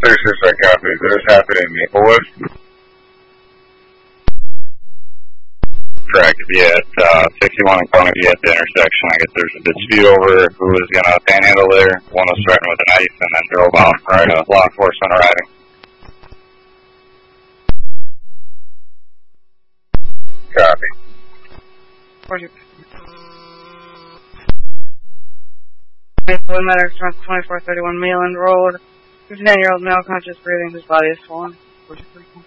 665 copy. This happened in Maplewood. Correct. Yeah, it's 61 and Carnegie at the intersection. I guess there's a dispute over who was going to panhandle there. One was threatened with a knife and then drove off. Right, law enforcement arriving. Copy. 1 matter 2431 Mainland Road. 59-year-old male, conscious breathing, whose body is swollen.